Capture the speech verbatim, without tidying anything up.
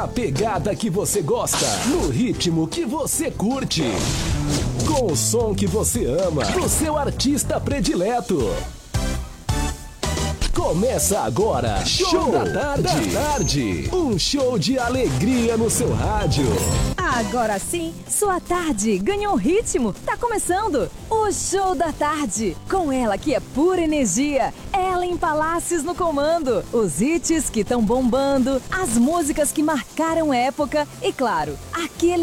pegada que você gosta, no ritmo que você curte. Com o som que você ama, do seu artista predileto. Começa agora, Show, show da, tarde. da Tarde. Um show de alegria no seu rádio. Agora sim, sua tarde ganhou ritmo. Tá começando o Show da Tarde. Com ela que é pura energia. Ellen Palácios no comando. Os hits que estão bombando, as músicas que marcaram época e, claro, aquele